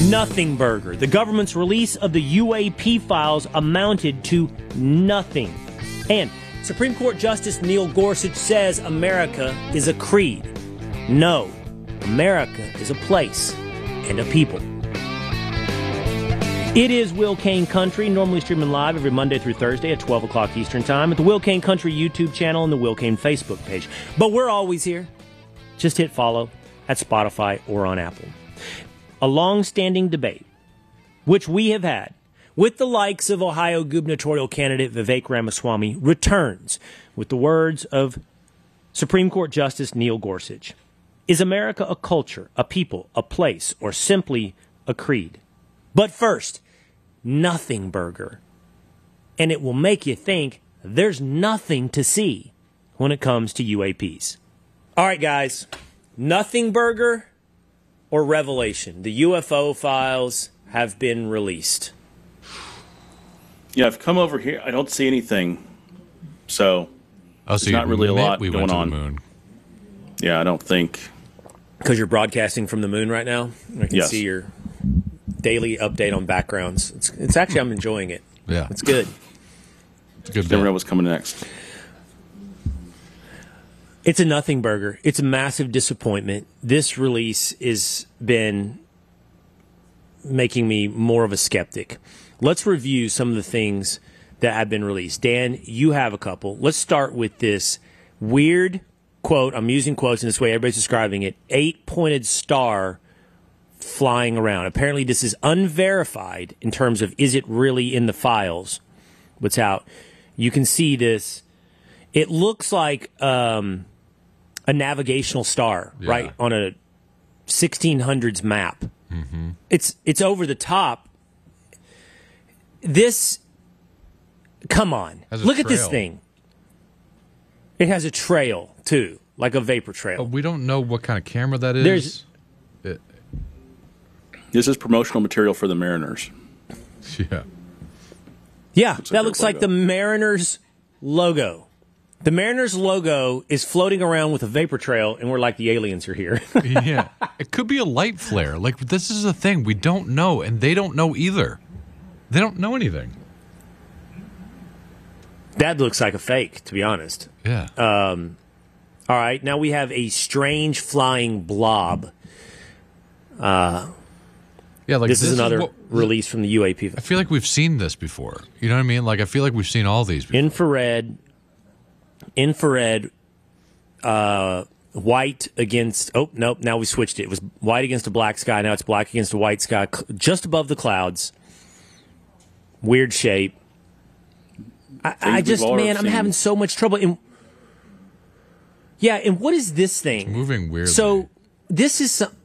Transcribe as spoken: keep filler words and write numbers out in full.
Nothing burger. The government's release of the U A P files amounted to nothing. And Supreme Court Justice Neil Gorsuch says America is a creed. No, America is a place and a people. It is Will Kane Country, normally streaming live every Monday through Thursday at twelve o'clock Eastern Time at the Will Kane Country YouTube channel and the Will Kane Facebook page. But we're always here. Just hit follow at Spotify or on Apple. A long-standing debate, which we have had, with the likes of Ohio gubernatorial candidate Vivek Ramaswamy, returns with the words of Supreme Court Justice Neil Gorsuch. Is America a culture, a people, a place, or simply a creed? But first, Nothing Burger. And it will make you think there's nothing to see when it comes to U A Ps. All right, guys, Nothing Burger or Revelation? The U F O files have been released. Yeah, I've come over here. I don't see anything. So, oh, so there's not really a lot we going went to on. The moon. Yeah, I don't think. Because you're broadcasting from the moon right now? I can Yes. see your daily update on backgrounds. It's, it's actually, I'm enjoying it. Yeah. It's good. It's a good. Never bit. know what's coming next. It's a nothing burger. It's a massive disappointment. This release has been making me more of a skeptic. Let's review some of the things that have been released. Dan, you have a couple. Let's start with this weird quote. I'm using quotes in this way. Everybody's describing it. Eight-pointed star flying around. Apparently this is unverified in terms of is it really in the files, what's out. You can see this. It looks like um, a navigational star, Yeah. right, on a sixteen hundreds map. Mm-hmm. It's it's over the top. This, come on, Has a look at this trail. thing. It has a trail, too, like a vapor trail. But we don't know what kind of camera that is. There's- It, This is promotional material for the Mariners. yeah. Yeah, Looks like that their looks like logo. the Mariners logo. The Mariners logo is floating around with a vapor trail, and we're like, the aliens are here. Yeah. It could be a light flare. Like, this is a thing. We don't know, and they don't know either. They don't know anything. That looks like a fake, to be honest. Yeah. Um, all right, now we have a strange flying blob. Uh, yeah, like this, is another what- release from the U A P. I feel like we've seen this before. You know what I mean? Like, I feel like we've seen all these before. Infrared, infrared, uh, white against, oh, nope, now we switched it. It was white against a black sky, now it's black against a white sky, cl- just above the clouds. Weird shape. I, I we've just, all man, I'm seen. having so much trouble. And, yeah, and what is this thing? Moving weirdly. So, this is some,